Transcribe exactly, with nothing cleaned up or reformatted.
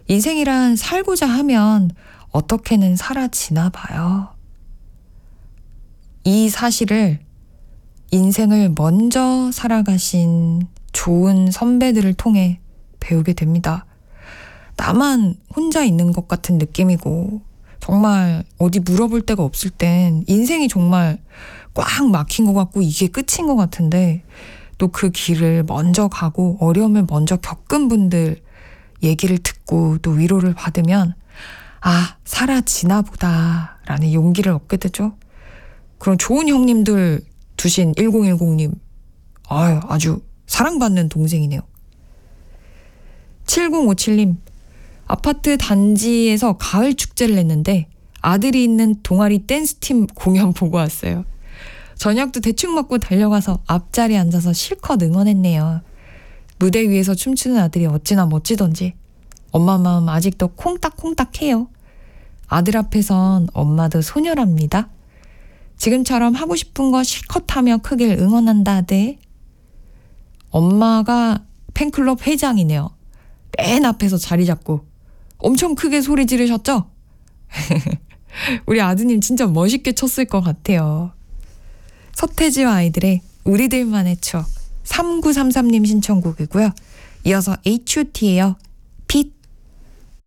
인생이란 살고자 하면 어떻게는 사라지나 봐요. 이 사실을 인생을 먼저 살아가신 좋은 선배들을 통해 배우게 됩니다. 나만 혼자 있는 것 같은 느낌이고 정말 어디 물어볼 데가 없을 땐 인생이 정말 꽉 막힌 것 같고 이게 끝인 것 같은데 또 그 길을 먼저 가고 어려움을 먼저 겪은 분들 얘기를 듣고 또 위로를 받으면 아, 사라지나 보다 라는 용기를 얻게 되죠. 그런 좋은 형님들 두신 일공일공님 아유, 아주 사랑받는 동생이네요. 칠공오칠님 아파트 단지에서 가을 축제를 했는데 아들이 있는 동아리 댄스팀 공연 보고 왔어요. 저녁도 대충 먹고 달려가서 앞자리에 앉아서 실컷 응원했네요. 무대 위에서 춤추는 아들이 어찌나 멋지던지 엄마 마음 아직도 콩닥콩닥해요. 아들 앞에선 엄마도 소녀랍니다. 지금처럼 하고 싶은 거 실컷 하며 크게 응원한다 아들. 엄마가 팬클럽 회장이네요. 맨 앞에서 자리 잡고 엄청 크게 소리 지르셨죠? 우리 아드님 진짜 멋있게 쳤을 것 같아요. 서태지와 아이들의 우리들만의 추억 삼구삼삼님 신청곡이고요. 이어서 에이치 오 티예요.